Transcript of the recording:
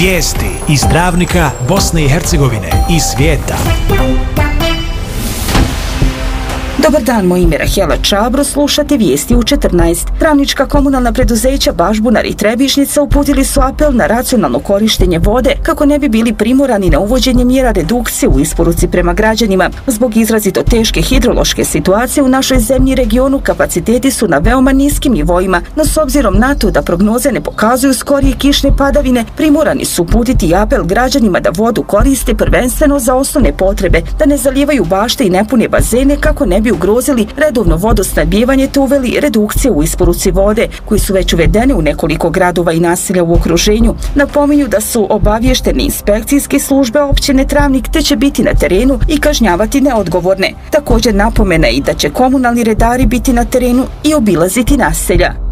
Vijesti iz Travnika, Bosne i Hercegovine i svijeta. Dobar dan, moje ime je Rahela Čabro, slušate vijesti u 14. Travnička komunalna preduzeća Bažbunar i Trebišnjica uputili su apel na racionalno korištenje vode kako ne bi bili primorani na uvođenje mjera redukcije u isporuci prema građanima. Zbog izrazito teške hidrološke situacije u našoj zemlji i regionu kapaciteti su na veoma niskim nivoima, no s obzirom na to da prognoze ne pokazuju skorije kišne padavine, primorani su uputiti apel građanima da vodu koriste prvenstveno za osnovne potrebe, da ne zalijevaju bašte i ne pune bazene kako ne bi ugrozili redovno vodosnabdijevanje te uveli redukcije u isporuci vode, koji su već uvedene u nekoliko gradova i naselja u okruženju. Napominju da su obavještene inspekcijske službe općine Travnik te će biti na terenu i kažnjavati neodgovorne. Također napomena i da će komunalni redari biti na terenu i obilaziti naselja.